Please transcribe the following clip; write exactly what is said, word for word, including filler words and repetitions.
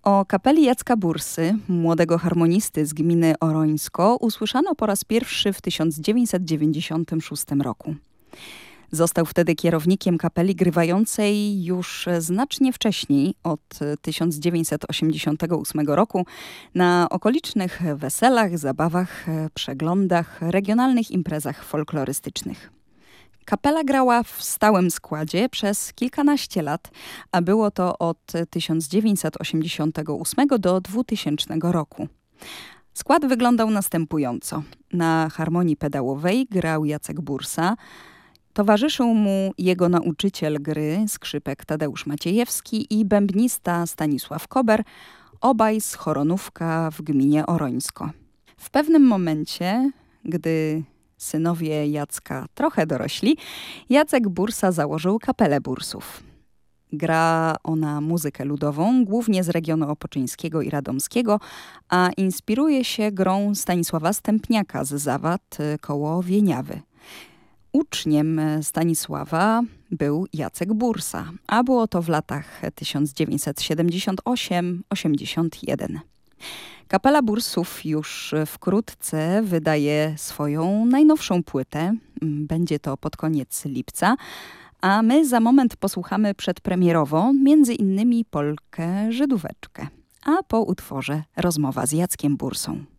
O kapeli Jacka Bursy, młodego harmonisty z gminy Orońsko, usłyszano po raz pierwszy w tysiąc dziewięćset dziewięćdziesiątym szóstym roku. Został wtedy kierownikiem kapeli grywającej już znacznie wcześniej, od tysiąc dziewięćset osiemdziesiątego ósmego roku, na okolicznych weselach, zabawach, przeglądach, regionalnych imprezach folklorystycznych. Kapela grała w stałym składzie przez kilkanaście lat, a było to od tysiąc dziewięćset osiemdziesiątego ósmego do dwutysięcznego roku. Skład wyglądał następująco. Na harmonii pedałowej grał Jacek Bursa, towarzyszył mu jego nauczyciel gry, skrzypek Tadeusz Maciejewski i bębnista Stanisław Kober, obaj z Choronówka w gminie Orońsko. W pewnym momencie, gdy synowie Jacka trochę dorośli, Jacek Bursa założył kapelę Bursów. Gra ona muzykę ludową, głównie z regionu opoczyńskiego i radomskiego, a inspiruje się grą Stanisława Stępniaka z Zawad koło Wieniawy. Uczniem Stanisława był Jacek Bursa, a było to w latach tysiąc dziewięćset siedemdziesiąt osiem do osiemdziesiąt jeden. Kapela Bursów już wkrótce wydaje swoją najnowszą płytę. Będzie to pod koniec lipca, a my za moment posłuchamy przedpremierowo między innymi polkę Żydóweczkę, a po utworze rozmowa z Jackiem Bursą.